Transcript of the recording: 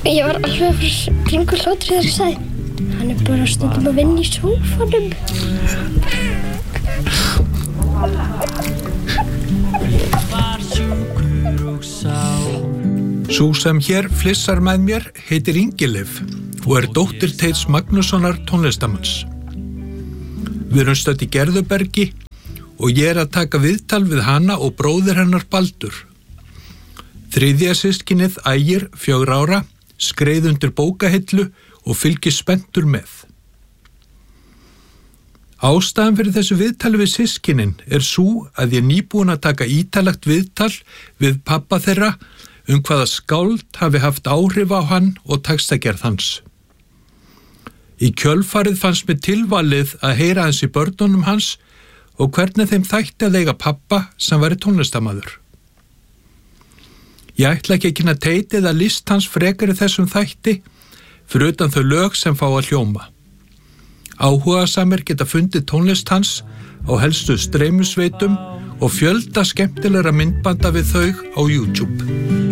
Ég var alveg að fara kringu hlátri þegar ég sagði hann bara stundum að vinna í sófanum. Sú sem hér flissar með mér heitir Ingilif og er dóttir Teits Magnússonar tónlistamanns. Við erum stödd í Gerðubergi og ég að taka viðtal við hana og bróðir hennar Baldur. Þriðja systkinið Ægir, 4 ára, skreið undir bókahillu og fylgir spenntur með. Ástæðan fyrir þessu viðtali við systkinin er sú að ég nýbúin að taka ítalegt viðtal við pabba þeirra hvaða skáld hafi haft áhrif á hann og textagerð hans. Í kjölfarið fannst mér tilvalið að heyra hans í börnunum hans og hvernig þeim þætti að eiga pabba sem væri tónlistarmaður. Ég ætla ekki að kynna Teit eða list hans frekar í þessum þætti fyrir utan þau lög sem fá að hljóma. Áhugasamir geta fundið tónlist hans á helstu streymisveitum og fjölda skemmtilegra myndbanda við þau á YouTube.